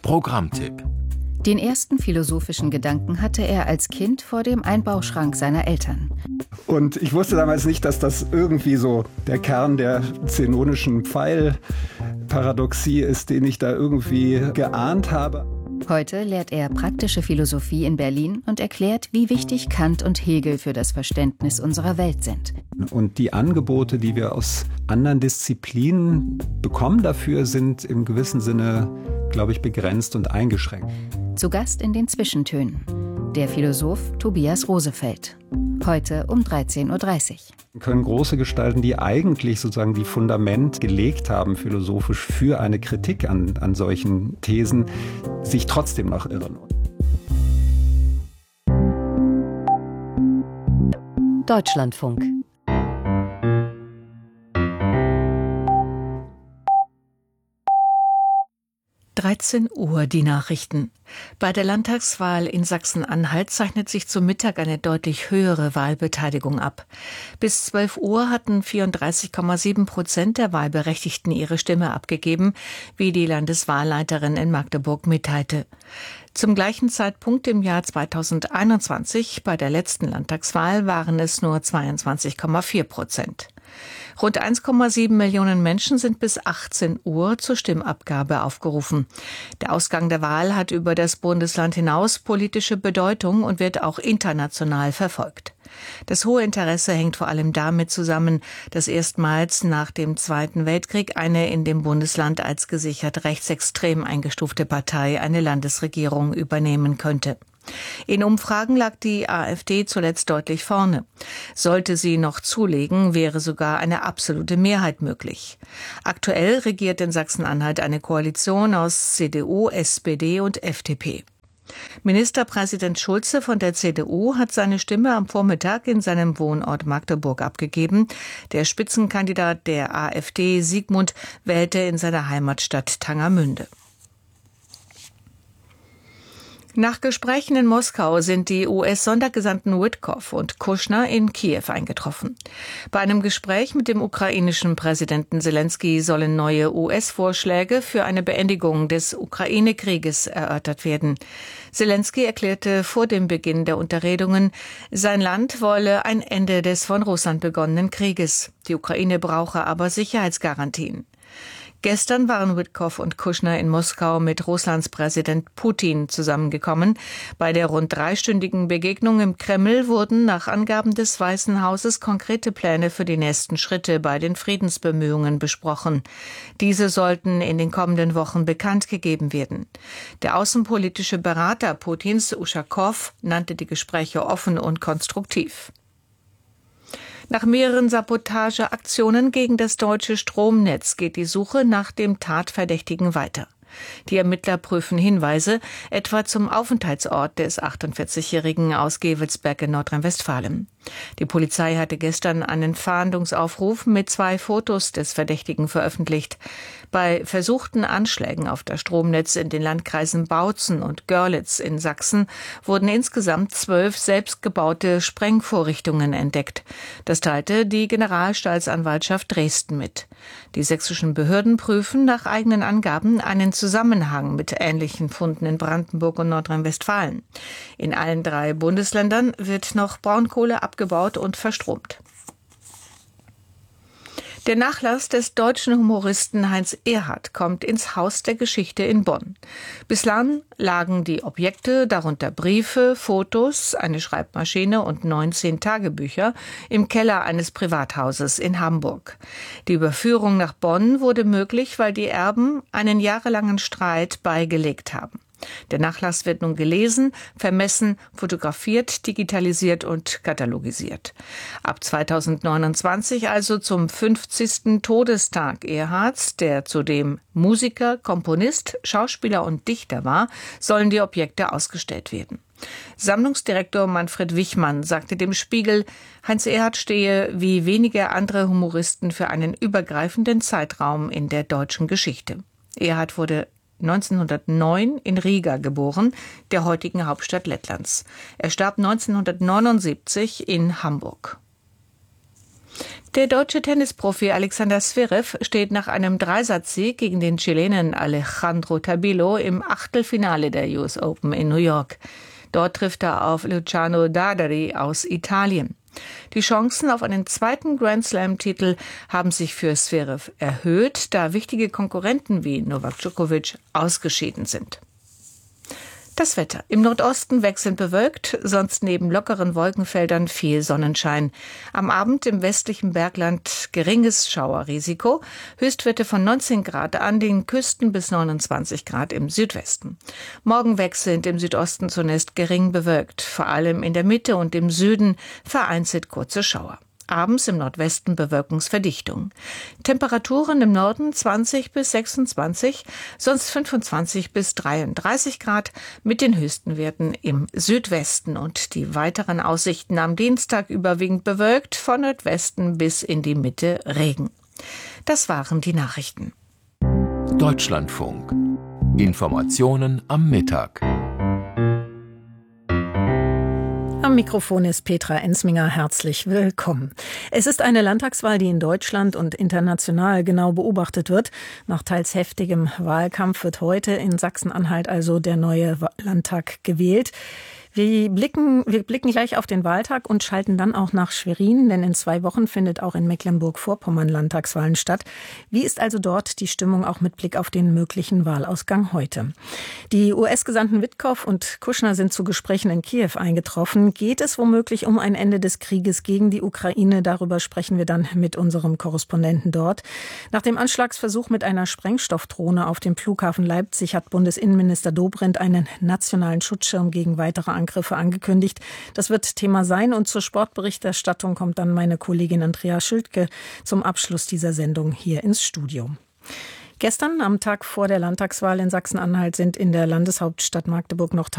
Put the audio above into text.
Programmtipp. Den ersten philosophischen Gedanken hatte er als Kind vor dem Einbauschrank seiner Eltern. Und ich wusste damals nicht, dass das irgendwie so der Kern der zenonischen Pfeilparadoxie ist, den ich da irgendwie geahnt habe. Heute lehrt er praktische Philosophie in Berlin und erklärt, wie wichtig Kant und Hegel für das Verständnis unserer Welt sind. Und die Angebote, die wir aus anderen Disziplinen bekommen dafür, sind im gewissen Sinne, glaube ich, begrenzt und eingeschränkt. Zu Gast in den Zwischentönen der Philosoph Tobias Rosefeld. Heute um 13:30 Uhr. Können große Gestalten, die eigentlich sozusagen die Fundament gelegt haben, philosophisch für eine Kritik an solchen Thesen, sich trotzdem noch irren. Deutschlandfunk. Uhr die Nachrichten. Bei der Landtagswahl in Sachsen-Anhalt zeichnet sich zum Mittag eine deutlich höhere Wahlbeteiligung ab. Bis 12 Uhr hatten 34,7% der Wahlberechtigten ihre Stimme abgegeben, wie die Landeswahlleiterin in Magdeburg mitteilte. Zum gleichen Zeitpunkt im Jahr 2021, bei der letzten Landtagswahl, waren es nur 22,4%. Rund 1,7 Millionen Menschen sind bis 18 Uhr zur Stimmabgabe aufgerufen. Der Ausgang der Wahl hat über das Bundesland hinaus politische Bedeutung und wird auch international verfolgt. Das hohe Interesse hängt vor allem damit zusammen, dass erstmals nach dem Zweiten Weltkrieg eine in dem Bundesland als gesichert rechtsextrem eingestufte Partei eine Landesregierung übernehmen könnte. In Umfragen lag die AfD zuletzt deutlich vorne. Sollte sie noch zulegen, wäre sogar eine absolute Mehrheit möglich. Aktuell regiert in Sachsen-Anhalt eine Koalition aus CDU, SPD und FDP. Ministerpräsident Schulze von der CDU hat seine Stimme am Vormittag in seinem Wohnort Magdeburg abgegeben. Der Spitzenkandidat der AfD, Sigmund, wählte in seiner Heimatstadt Tangermünde. Nach Gesprächen in Moskau sind die US-Sondergesandten Witkoff und Kushner in Kiew eingetroffen. Bei einem Gespräch mit dem ukrainischen Präsidenten Selenskyj sollen neue US-Vorschläge für eine Beendigung des Ukraine-Krieges erörtert werden. Selenskyj erklärte vor dem Beginn der Unterredungen, sein Land wolle ein Ende des von Russland begonnenen Krieges. Die Ukraine brauche aber Sicherheitsgarantien. Gestern waren Witkoff und Kushner in Moskau mit Russlands Präsident Putin zusammengekommen. Bei der rund 3-stündigen Begegnung im Kreml wurden nach Angaben des Weißen Hauses konkrete Pläne für die nächsten Schritte bei den Friedensbemühungen besprochen. Diese sollten in den kommenden Wochen bekannt gegeben werden. Der außenpolitische Berater Putins, Uschakow, nannte die Gespräche offen und konstruktiv. Nach mehreren Sabotageaktionen gegen das deutsche Stromnetz geht die Suche nach dem Tatverdächtigen weiter. Die Ermittler prüfen Hinweise, etwa zum Aufenthaltsort des 48-Jährigen aus Gevelsberg in Nordrhein-Westfalen. Die Polizei hatte gestern einen Fahndungsaufruf mit 2 Fotos des Verdächtigen veröffentlicht. Bei versuchten Anschlägen auf das Stromnetz in den Landkreisen Bautzen und Görlitz in Sachsen wurden insgesamt 12 selbstgebaute Sprengvorrichtungen entdeckt. Das teilte die Generalstaatsanwaltschaft Dresden mit. Die sächsischen Behörden prüfen nach eigenen Angaben einen Zusammenhang mit ähnlichen Funden in Brandenburg und Nordrhein-Westfalen. In allen 3 Bundesländern wird noch Braunkohle abgebaut und verstromt. Der Nachlass des deutschen Humoristen Heinz Erhardt kommt ins Haus der Geschichte in Bonn. Bislang lagen die Objekte, darunter Briefe, Fotos, eine Schreibmaschine und 19 Tagebücher, im Keller eines Privathauses in Hamburg. Die Überführung nach Bonn wurde möglich, weil die Erben einen jahrelangen Streit beigelegt haben. Der Nachlass wird nun gelesen, vermessen, fotografiert, digitalisiert und katalogisiert. Ab 2029, also zum 50. Todestag Erhardts, der zudem Musiker, Komponist, Schauspieler und Dichter war, sollen die Objekte ausgestellt werden. Sammlungsdirektor Manfred Wichmann sagte dem Spiegel, Heinz Erhardt stehe wie wenige andere Humoristen für einen übergreifenden Zeitraum in der deutschen Geschichte. Erhardt wurde 1909 in Riga geboren, der heutigen Hauptstadt Lettlands. Er starb 1979 in Hamburg. Der deutsche Tennisprofi Alexander Zverev steht nach einem Dreisatzsieg gegen den Chilenen Alejandro Tabilo im Achtelfinale der US Open in New York. Dort trifft er auf Luciano Dadari aus Italien. Die Chancen auf einen zweiten Grand-Slam-Titel haben sich für Zverev erhöht, da wichtige Konkurrenten wie Novak Djokovic ausgeschieden sind. Das Wetter. Im Nordosten wechselnd bewölkt, sonst neben lockeren Wolkenfeldern viel Sonnenschein. Am Abend im westlichen Bergland geringes Schauerrisiko. Höchstwerte von 19 Grad an den Küsten bis 29 Grad im Südwesten. Morgen wechselnd im Südosten zunächst gering bewölkt. Vor allem in der Mitte und im Süden vereinzelt kurze Schauer. Abends im Nordwesten Bewölkungsverdichtung. Temperaturen im Norden 20 bis 26, sonst 25 bis 33 Grad mit den höchsten Werten im Südwesten. Und die weiteren Aussichten am Dienstag überwiegend bewölkt, von Nordwesten bis in die Mitte Regen. Das waren die Nachrichten. Deutschlandfunk. Informationen am Mittag. Am Mikrofon ist Petra Ensminger. Herzlich willkommen. Es ist eine Landtagswahl, die in Deutschland und international genau beobachtet wird. Nach teils heftigem Wahlkampf wird heute in Sachsen-Anhalt also der neue Landtag gewählt. Wir blicken gleich auf den Wahltag und schalten dann auch nach Schwerin, denn in 2 Wochen findet auch in Mecklenburg-Vorpommern Landtagswahlen statt. Wie ist also dort die Stimmung auch mit Blick auf den möglichen Wahlausgang heute? Die US-Gesandten Witkow und Kushner sind zu Gesprächen in Kiew eingetroffen. Geht es womöglich um ein Ende des Krieges gegen die Ukraine? Darüber sprechen wir dann mit unserem Korrespondenten dort. Nach dem Anschlagsversuch mit einer Sprengstoffdrohne auf dem Flughafen Leipzig hat Bundesinnenminister Dobrindt einen nationalen Schutzschirm gegen weitere Angriffe angekündigt. Das wird Thema sein und zur Sportberichterstattung kommt dann meine Kollegin Andrea Schildke zum Abschluss dieser Sendung hier ins Studio. Gestern, am Tag vor der Landtagswahl in Sachsen-Anhalt, sind in der Landeshauptstadt Magdeburg noch